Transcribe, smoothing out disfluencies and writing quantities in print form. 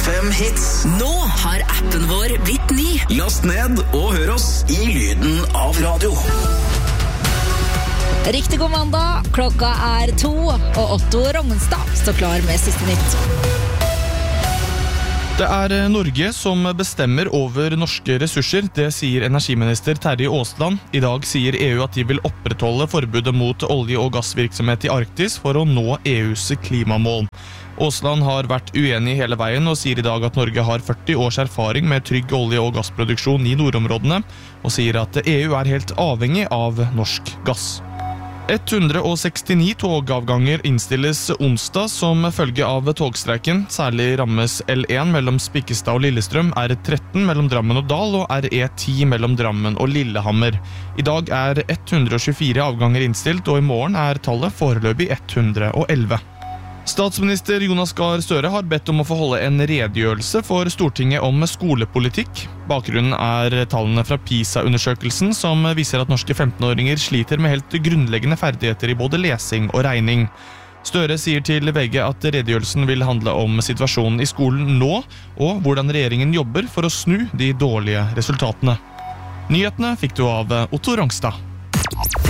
FM Hits. Nå har appen vår blitt ny. Last ned og hør oss i lyden av radio. Riktig god mandag, klokka er 2, og Otto Rommenstad står klar med siste nytt. Det er Norge som bestemmer over norske ressurser, det sier energiminister Terje Aasland. I dag sier EU at de vil opprettholde forbudet mot olje- og gassvirksomhet i Arktis for å nå EUs klimamål. Aasland har vært uenig hele veien og sier i dag at Norge har 40 års erfaring med trygg olje- og gassproduksjon i nordområdene, og sier at EU er helt avhengig av norsk gass. 169 togavganger innstilles onsdag som følge av togstreiken. Særlig rammes L1 mellom Spikkestad og Lillestrøm, R13 mellom Drammen og Dal og RE10 mellom Drammen og Lillehammer. I dag er 124 avganger innstilt, og i morgen er tallet foreløpig 111. Statsminister Jonas Gahr Støre har bedt om å få holde en redegjørelse for Stortinget om skolepolitikk. Bakgrunnen er tallene fra PISA-undersøkelsen som viser at norske 15-åringer sliter med helt grunnleggende ferdigheter i både lesing og regning. Støre sier til VG at redegjørelsen vil handle om situasjonen i skolen nå, og hvordan regjeringen jobber for å snu de dårlige resultatene. Nyhetene fikk du av Otto Rangstad.